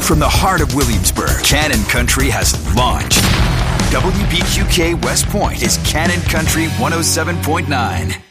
From the heart of Williamsburg, Cannon Country has launched. WBQK West Point is Cannon Country 107.9.